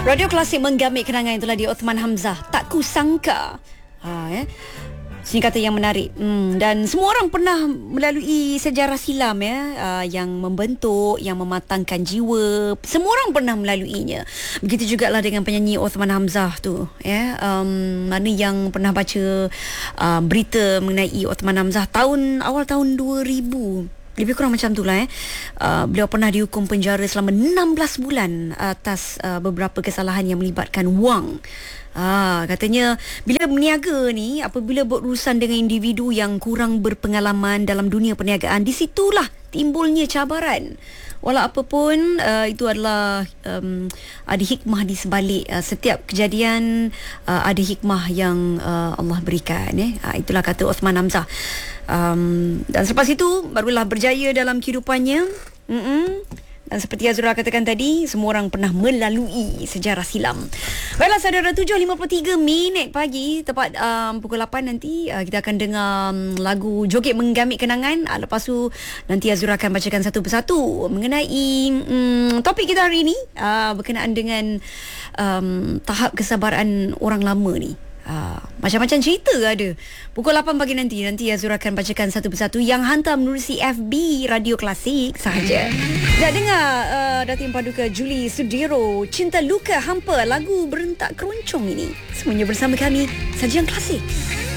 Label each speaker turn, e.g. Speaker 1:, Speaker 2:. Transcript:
Speaker 1: Radio Klasik menggamit kenangan itulah di Othman Hamzah. Tak kusangka. Sini kata yang menarik. Dan semua orang pernah melalui sejarah silam yang membentuk, yang mematangkan jiwa. Semua orang pernah melaluinya. Begitu jugalah dengan penyanyi Othman Hamzah tu. Mana yang pernah baca berita mengenai Othman Hamzah awal tahun 2000. Lebih kurang macam itulah. Beliau pernah dihukum penjara selama 16 bulan atas beberapa kesalahan yang melibatkan wang. Katanya bila berniaga ni, apabila berurusan dengan individu yang kurang berpengalaman dalam dunia perniagaan, di situlah timbulnya cabaran. Walau apapun, itu adalah ada hikmah di sebalik setiap kejadian. Ada hikmah yang Allah berikan. Itulah kata Othman Hamzah. Dan selepas itu barulah berjaya dalam kehidupannya. Dan seperti Azura katakan tadi, semua orang pernah melalui sejarah silam. Baiklah saudara, 7.53 pagi, tepat pukul 8 nanti kita akan dengar lagu Joget Menggamit Kenangan. Lepas tu nanti Azura akan bacakan satu persatu mengenai topik kita hari ini, berkenaan dengan tahap kesabaran orang lama ni. Macam-macam cerita ada. Pukul 8 pagi nanti Azura akan bacakan satu persatu yang hantar menerusi FB Radio Klasik sahaja. Dah dengar Datin Paduka Julie Sudiro, Cinta Luka Hampa, lagu berentak keroncong ini. Semuanya bersama kami, Sajian Klasik.